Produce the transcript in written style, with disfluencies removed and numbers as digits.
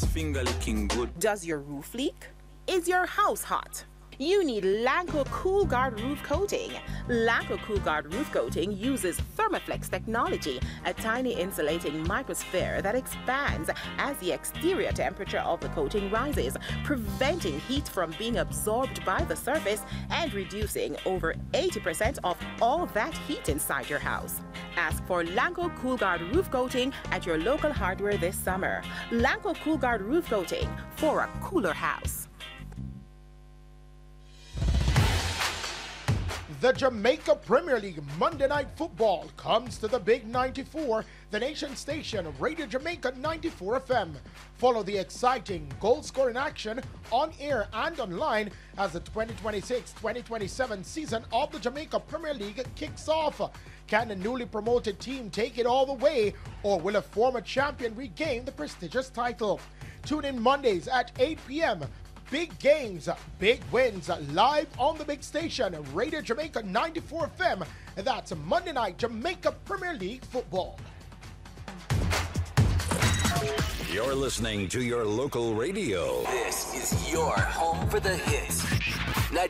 Finger licking good. Does your roof leak? Is your house hot? You need Lanco Cool Guard Roof Coating. Lanco Cool Guard Roof Coating uses Thermoflex technology, a tiny insulating microsphere that expands as the exterior temperature of the coating rises, preventing heat from being absorbed by the surface and reducing over 80% of all that heat inside your house. Ask for Lanco Cool Guard Roof Coating at your local hardware this summer. Lanco Cool Guard Roof Coating for a cooler house. The Jamaica Premier League Monday Night Football comes to the Big 94, the nation station, Radio Jamaica 94 FM. Follow the exciting goal-scoring action on air and online as the 2026-2027 season of the Jamaica Premier League kicks off. Can the newly promoted team take it all the way, or will a former champion regain the prestigious title? Tune in Mondays at 8 p.m. Big games, big wins, live on the big station, Radio Jamaica 94 FM. And that's Monday Night Jamaica Premier League Football. You're listening to your local radio. This is your home for the hits.